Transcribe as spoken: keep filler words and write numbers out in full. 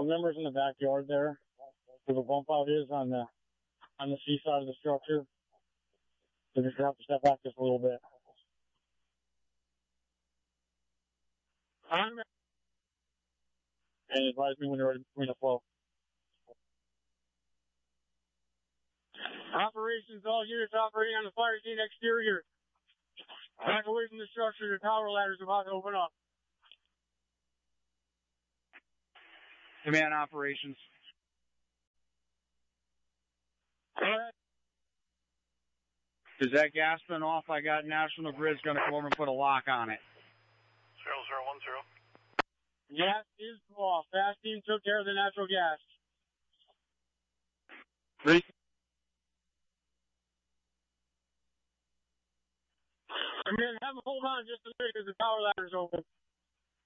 members in the backyard there, where the bump out is on the on the C side of the structure. So just have to step back just a little bit. I'm and advise me when you're ready between the flow. Operations, all units operating on the fire scene exterior. Back away from the structure, the tower ladder's about to open up. Command operations. Alright. Is that gas been off? I got National Grid's going to come over and put a lock on it. Zero zero one zero. Gas is off. Fast team took care of the natural gas. Three. I'm going to have them hold on just a minute because the tower ladder's open.